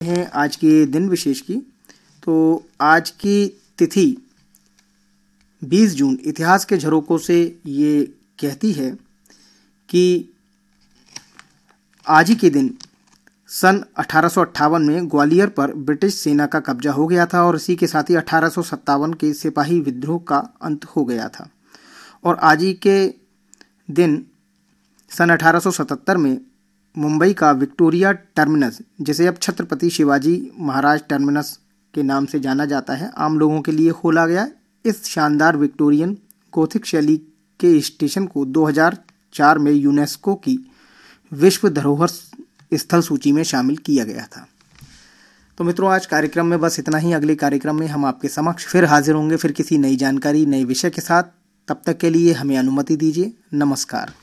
हैं आज के दिन विशेष की। तो आज की तिथि 20 जून इतिहास के झरोकों से ये कहती है कि आज ही के दिन सन 1858 में ग्वालियर पर ब्रिटिश सेना का कब्जा हो गया था और इसी के साथ ही 1857 के सिपाही विद्रोह का अंत हो गया था। और आज ही के दिन सन 1877 में मुंबई का विक्टोरिया टर्मिनस, जिसे अब छत्रपति शिवाजी महाराज टर्मिनस के नाम से जाना जाता है, आम लोगों के लिए खोला गया। इस शानदार विक्टोरियन गोथिक शैली के स्टेशन को 2004 में यूनेस्को की विश्व धरोहर स्थल सूची में शामिल किया गया था। तो मित्रों, आज कार्यक्रम में बस इतना ही। अगले कार्यक्रम में हम आपके समक्ष फिर हाजिर होंगे, फिर किसी नई जानकारी, नए विषय के साथ। तब तक के लिए हमें अनुमति दीजिए। नमस्कार।